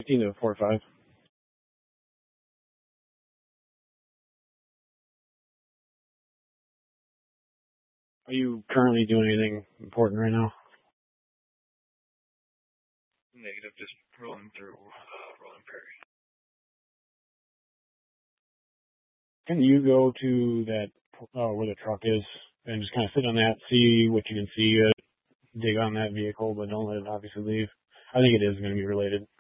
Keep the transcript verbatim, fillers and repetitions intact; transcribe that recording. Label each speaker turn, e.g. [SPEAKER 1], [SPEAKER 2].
[SPEAKER 1] fifteen to forty-five. Are you currently doing anything important right now?
[SPEAKER 2] Negative, just rolling through uh, Rolling Prairie.
[SPEAKER 1] Can you go to that uh, where the truck is and just kind of sit on that, see what you can see, uh, dig on that vehicle, but don't let it obviously leave? I think it is going to be related.